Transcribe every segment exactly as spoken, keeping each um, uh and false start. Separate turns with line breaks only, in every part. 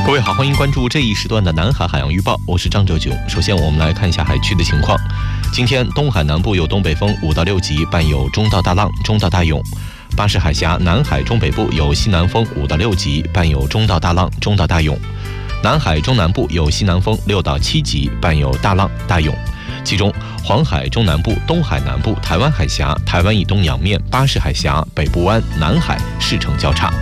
各位好，欢迎关注这一时段的南海海洋预报，我是张哲炯。首先我们来看一下海区的情况。今天东海南部有东北风五到六级，伴有中到大浪、中到大涌。巴士海峡南海中北部有西南风五到六级，伴有中到大浪、中到大涌。南海中南部有西南风六到七级，伴有大浪、大涌。其中黄海中南部、东海南部、台湾海峡、台湾以东洋面、巴士海峡、北部湾、南海势成较差。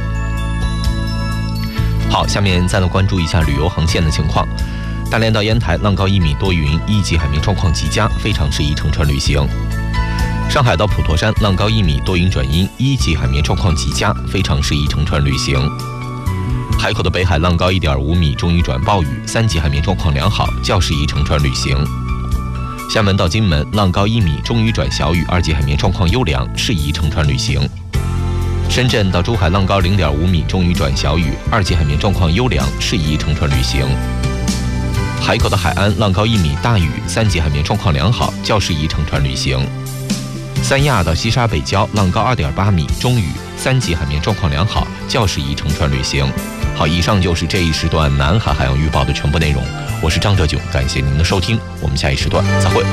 好，下面再来关注一下旅游航线的情况。大连到烟台浪高一米多云，一级海面状况极佳，非常适宜乘船旅行。上海到普陀山浪高一米多云转阴，一级海面状况极佳，非常适宜乘船旅行。海口的北海浪高一点五米中雨转暴雨，三级海面状况良好，较适宜乘船旅行。厦门到金门浪高一米中雨转小雨，二级海面状况优良，适宜乘船旅行。深圳到珠海浪高 零点五米中雨转小雨，二级海面状况优良，适宜乘船旅行。海口的海安浪高一米大雨，三级海面状况良好，较适宜乘船旅行。三亚到西沙北礁浪高 二点八米中雨，三级海面状况良好，较适宜乘船旅行。好，以上就是这一时段南海海洋预报的全部内容。我是张哲炯，感谢您的收听，我们下一时段再会。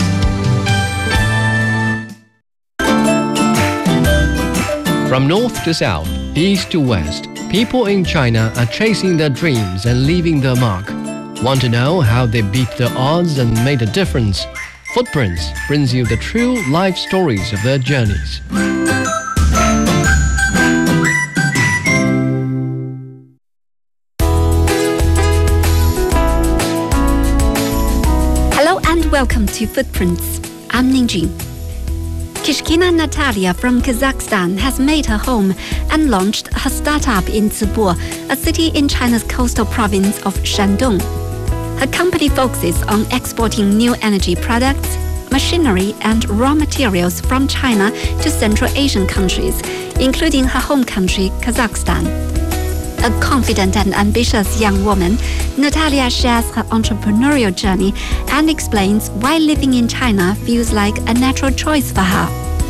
From north to south, east to west, people in China are chasing their dreams and leaving their mark. Want to know how they beat the odds and made a difference? Footprints brings you the true life stories of their journeys.
Hello and welcome to Footprints. I'm Ningjing. Kishkina Natalia from Kazakhstan has made her home and launched her startup in Zibo, a city in China's coastal province of Shandong. Her company focuses on exporting new energy products, machinery and raw materials from China to Central Asian countries, including her home country, Kazakhstan. A confident and ambitious young woman, Natalia shares her entrepreneurial journey and explains why living in China feels like a natural choice for her.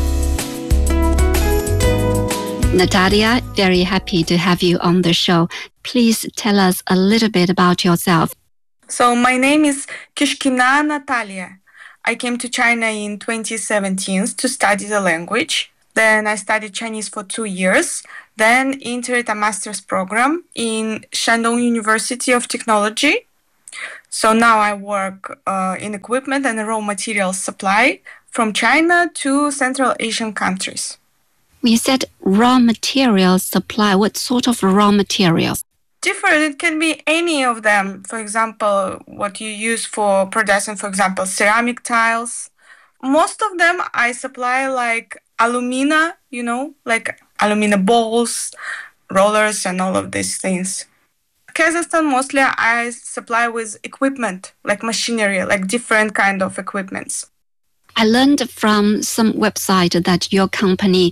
Natalia, very happy to have you on the show. Please tell us a little bit about yourself.
So my name is Kishkina Natalia. I came to China in twenty seventeen to study the language. Then I studied Chinese for two years. Then entered a master's program in Shandong University of Technology. So now I work uh, in equipment and raw materials supply from China to Central Asian countries.
You said raw materials supply. What sort of raw materials?
Different. It can be any of them. For example, what you use for producing, for example, ceramic tiles. Most of them I supply like alumina, you know, like alumina balls, rollers, and all of these things. Kazakhstan, mostly I supply with equipment, like machinery, like different kind of equipments.
I learned from some website that your company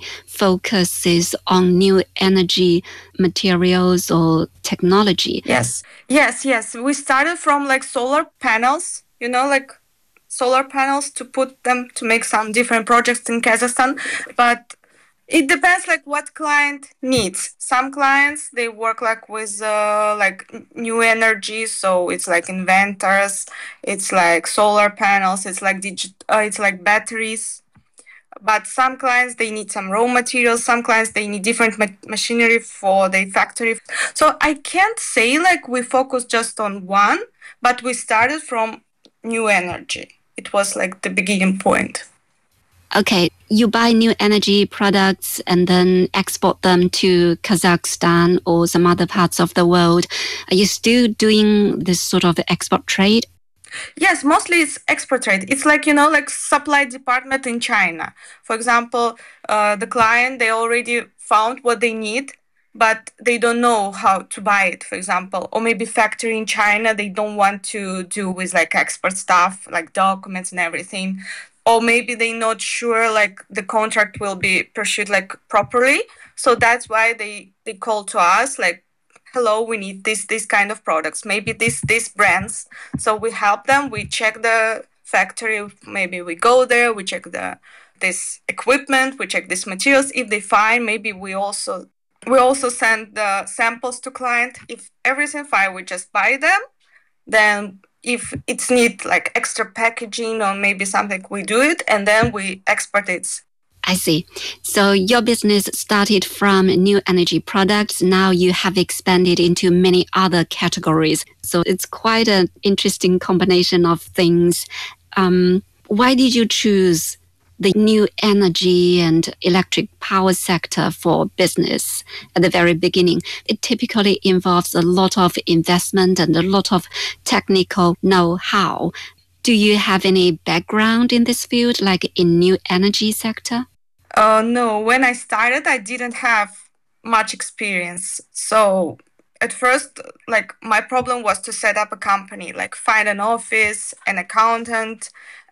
focuses on new energy materials or technology.
Yes, yes, yes. We started from like solar panels, you know, like solar panels to put them to make some different projects in Kazakhstan. But it depends like what client needs. Some clients, they work like with uh, like new energy, so it's like inventors, it's like solar panels, it's like digit, uh, it's like batteries. But some clients, they need some raw materials. Some clients, they need different ma- machinery for their factory. So I can't say like we focus just on one, but we started from new energy. It was like the beginning point.
Okay, you buy new energy products and then export them to Kazakhstan or some other parts of the world. Are you still doing this sort of export trade?
Yes, mostly it's export trade. It's like, you know, like supply department in China. For example, uh, the client, they already found what they need, but they don't know how to buy it, for example. Or maybe factory in China, they don't want to do with like export stuff, like documents and everything. Or maybe they're not sure like the contract will be pursued like properly. So that's why they, they call to us like, hello, we need this this kind of products, maybe this these brands. So we help them, we check the factory, maybe we go there, we check the this equipment, we check these materials. If they find, maybe we also We also send the samples to client. If everything fine, we just buy them. Then if it's need like extra packaging or maybe something, we do it and then we export it.
I see. So your business started from new energy products. Now you have expanded into many other categories. So it's quite an interesting combination of things. Um, why did you choose the new energy and electric power sector for business at the very beginning? It typically involves a lot of investment and a lot of technical know-how. Do you have any background in this field, like in new energy sector?
Uh, no, when I started, I didn't have much experience. So at first, like my problem was to set up a company, like find an office, an accountant,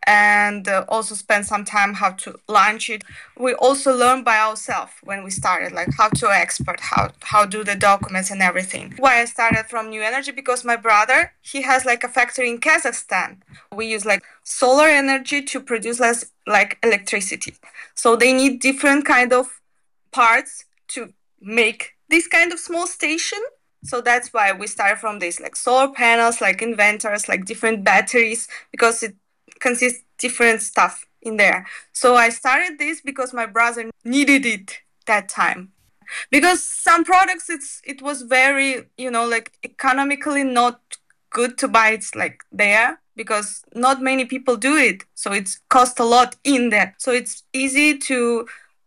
and uh, also spend some time how to launch it. We also learned by ourselves when we started, like how to export, how how do the documents and everything. Why I started from new energy, because my brother, he has like a factory in Kazakhstan. We use like solar energy to produce less like electricity. So they need different kind of parts to make this kind of small station. So that's why we started from this, like solar panels, like inverters, like different batteries, because it consists different stuff in there. So I started this because my brother needed it that time. Because some products, it's it was very, you know, like economically not good to buy it like there, because not many people do it. So it's cost a lot in there. So it's easy to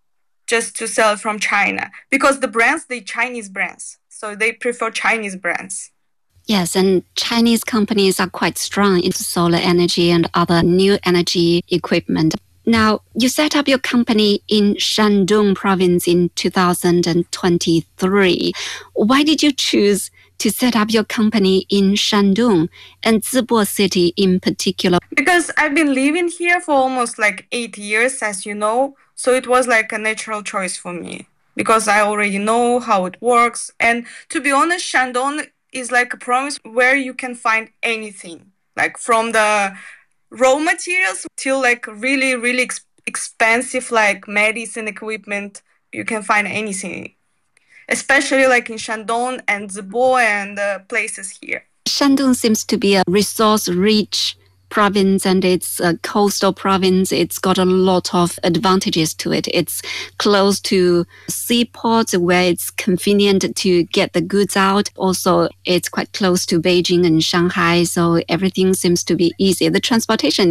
just to sell from China, because the brands, they Chinese brands. So they prefer Chinese brands.
Yes, and Chinese companies are quite strong in solar energy and other new energy equipment. Now, you set up your company in Shandong province in two thousand twenty-three. Why did you choose to set up your company in Shandong and Zibo city in particular?
Because I've been living here for almost like eight years, as you know. So it was like a natural choice for me, because I already know how it works. And to be honest, Shandong is like a province where you can find anything, like from the raw materials till like really, really ex- expensive like medicine equipment. You can find anything, especially like in Shandong and Zibo and uh, places here.
Shandong seems to be a resource-rich province, and it's a coastal province. It's got a lot of advantages to it. It's close to seaports where it's convenient to get the goods out. Also, it's quite close to Beijing and Shanghai, so everything seems to be easy. The transportation